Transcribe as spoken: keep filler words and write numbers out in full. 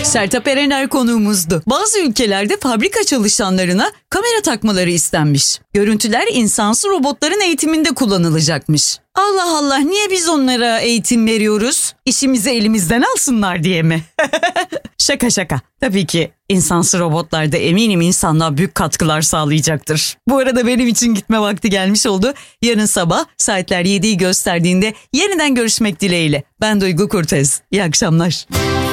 Sertab Erener konuğumuzdu. Bazı ülkelerde fabrika çalışanlarına kamera takmaları istenmiş. Görüntüler insansız robotların eğitiminde kullanılacakmış. Allah Allah, niye biz onlara eğitim veriyoruz? İşimizi elimizden alsınlar diye mi? Şaka şaka. Tabii ki insansız robotlar da eminim insanlığa büyük katkılar sağlayacaktır. Bu arada benim için gitme vakti gelmiş oldu. Yarın sabah saatler yediyi gösterdiğinde yeniden görüşmek dileğiyle. Ben Duygu Kurtez. İyi akşamlar.